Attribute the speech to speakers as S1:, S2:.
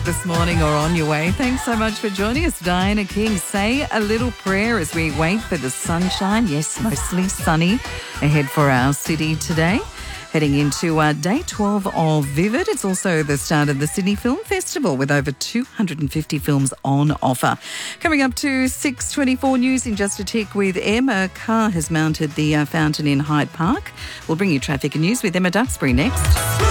S1: this morning or on your way. Thanks so much for joining us. Diana King, say a little prayer as we wait for the sunshine. Yes, mostly sunny ahead for our city today. Heading into day 12 of Vivid. It's also the start of the Sydney Film Festival with over 250 films on offer. Coming up to 6:24 news in just a tick with Emma. Car has mounted the fountain in Hyde Park. We'll bring you traffic and news with Emma Duxbury next.